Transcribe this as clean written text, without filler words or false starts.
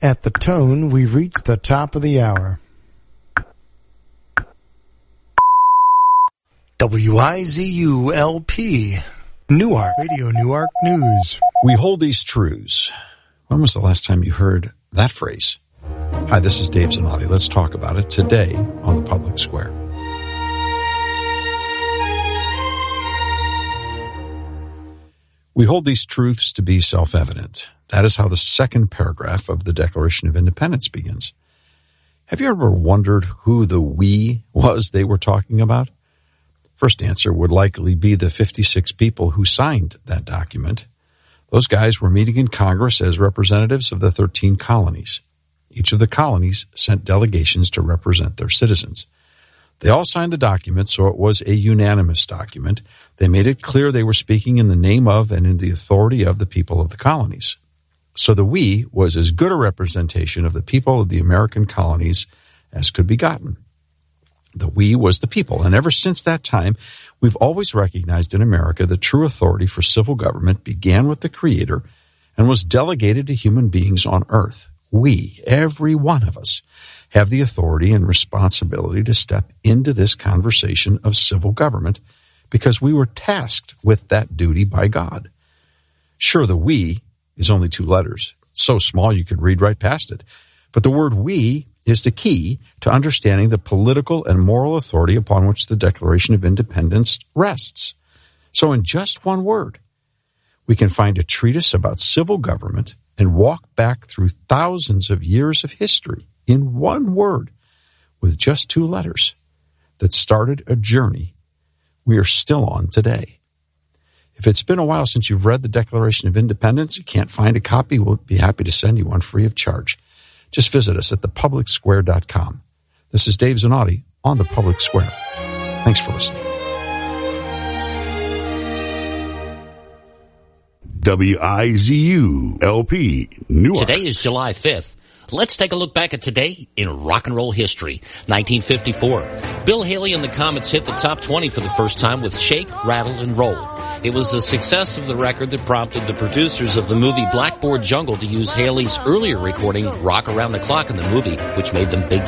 At the tone, we've reached the top of the hour. WIZU-LP, Newark, Radio Newark News. We hold these truths. When was the last time you heard that phrase? Hi, this is Dave Zanotti. Let's talk about it today on the Public Square. We hold these truths to be self-evident. That is how the second paragraph of the Declaration of Independence begins. Have you ever wondered who the we was they were talking about? First answer would likely be the 56 people who signed that document. Those guys were meeting in Congress as representatives of the 13 colonies. Each of the colonies sent delegations to represent their citizens. They all signed the document, so it was a unanimous document. They made it clear they were speaking in the name of and in the authority of the people of the colonies. So the we was as good a representation of the people of the American colonies as could be gotten. The we was the people, and ever since that time, we've always recognized in America the true authority for civil government began with the Creator and was delegated to human beings on earth. We, every one of us, have the authority and responsibility to step into this conversation of civil government because we were tasked with that duty by God. Sure, the we is only 2 letters, so small you could read right past it. But the word we is the key to understanding the political and moral authority upon which the Declaration of Independence rests. So in just one word, we can find a treatise about civil government and walk back through thousands of years of history in one word with just 2 letters that started a journey we are still on today. If it's been a while since you've read the Declaration of Independence, you can't find a copy, we'll be happy to send you one free of charge. Just visit us at thepublicsquare.com. This is Dave Zanotti on The Public Square. Thanks for listening. WIZU-LP, Newark. Today is July 5th. Let's take a look back at today in rock and roll history. 1954. Bill Haley and the Comets hit the top 20 for the first time with Shake, Rattle, and Roll. It was the success of the record that prompted the producers of the movie Blackboard Jungle to use Haley's earlier recording, Rock Around the Clock, in the movie, which made them big